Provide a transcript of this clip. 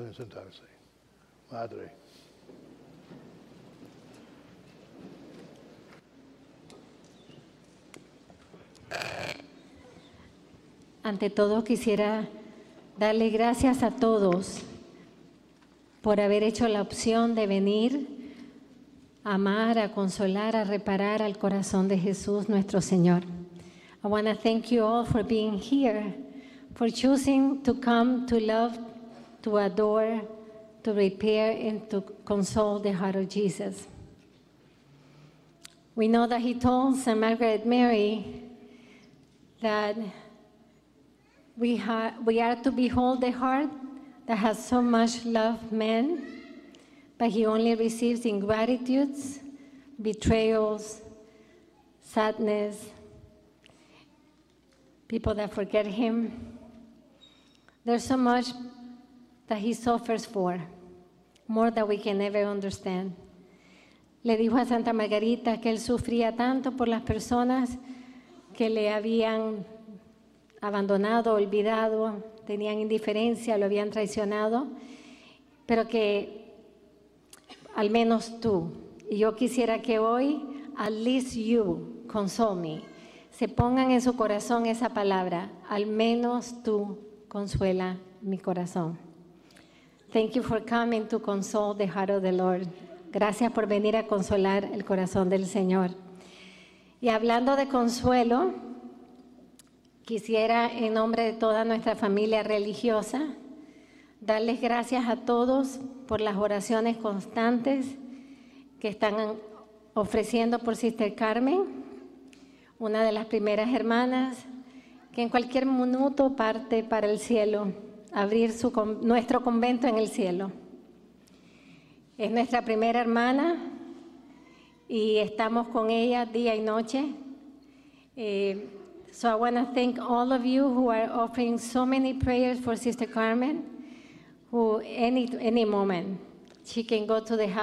Pueden sentarse. Madre. Ante todo quisiera darle gracias a todos por haber hecho la opción de venir a amar, a consolar, a reparar al corazón de Jesús nuestro Señor. I want to thank you all for being here, for choosing to come to love, to adore, to repair, and to console the heart of Jesus. We know that he told St. Margaret Mary that we are to behold the heart that has so much loved men, but he only receives ingratitudes, betrayals, sadness, people that forget him. There's so much that he suffers for, more than we can ever understand. Le dijo a Santa Margarita que él sufría tanto por las personas que le habían abandonado, olvidado, tenían indiferencia, lo habían traicionado, pero que al menos tú, y yo quisiera que hoy, at least you, console me, se pongan en su corazón esa palabra, al menos tú, consuela mi corazón. Thank you for coming to console the heart of the Lord. Gracias por venir a consolar el corazón del Señor. Y hablando de consuelo, quisiera, en nombre de toda nuestra familia religiosa, darles gracias a todos por las oraciones constantes que están ofreciendo por Sister Carmen, una de las primeras hermanas que en cualquier minuto parte para el cielo, abrir nuestro convento en el cielo. Es nuestra primera hermana y estamos con ella día y noche. So I want to thank all of you who are offering so many prayers for Sister Carmen, who any moment she can go to the house